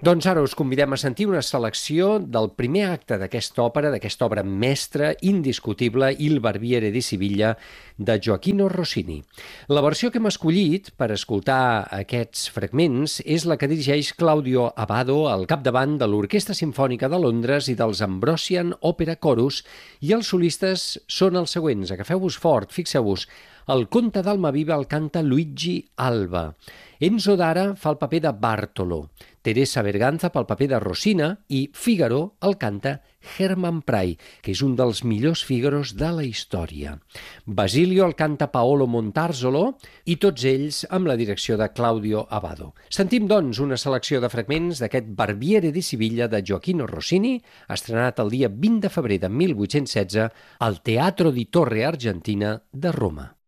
Doncs ara us convidem a sentir una selecció del primer acte d'aquesta obra mestra, indiscutible, Il Barbiere di Siviglia, de Gioachino Rossini. La versió que hem escollit per escoltar aquests fragments és la que dirigeix Claudio Abbado al capdavant de l'Orquestra Simfònica de Londres i dels Ambrosian Opera Chorus, i els solistes són els següents. Agafeu-vos fort, fixeu-vos. El conte d'Almaviva el canta Luigi Alba. Enzo Dara fa el paper de Bartolo. Teresa Berganza pel paper de Rosina i Figaro el canta Hermann Prey, que és un dels millors Figaros de la història. Basilio el canta Paolo Montarzolo i tots ells amb la direcció de Claudio Abbado. Sentim, doncs, una selecció de fragments d'aquest Barbiere di Siviglia de Gioachino Rossini, estrenat el dia 20 de febrer de 1816 al Teatro di Torre Argentina de Roma.